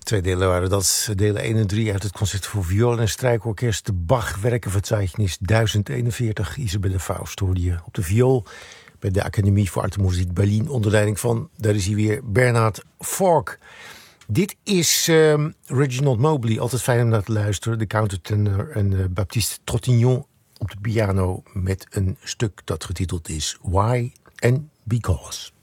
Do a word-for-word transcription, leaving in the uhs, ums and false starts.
Twee delen waren dat. Delen één en drie uit het concert voor viool en strijkorkest. De Bach Werkenverzeichnis duizend eenenveertig. Isabelle Faust hoorde je op de viool bij de Academie voor Arte en Muziek Berlin onder leiding van, daar is hij weer, Bernard Fork. Dit is uh, Reginald Mobley, altijd fijn om naar te luisteren. De countertenor en uh, Baptiste Trottignon op de piano met een stuk dat getiteld is Why and Because.